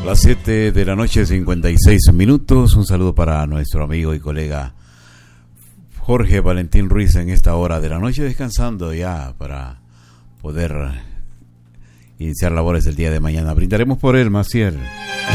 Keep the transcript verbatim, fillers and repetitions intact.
Las siete de la noche, cincuenta y seis minutos. Un saludo para nuestro amigo y colega Jorge Valentín Ruiz en esta hora de la noche, descansando ya para poder iniciar labores el día de mañana. Brindaremos por él, Maciel.